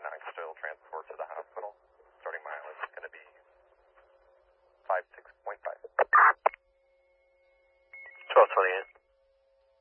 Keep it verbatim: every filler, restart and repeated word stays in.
non-custodial transport to the hospital. Starting mileage is going to be five six point five. twelve twenty-eight.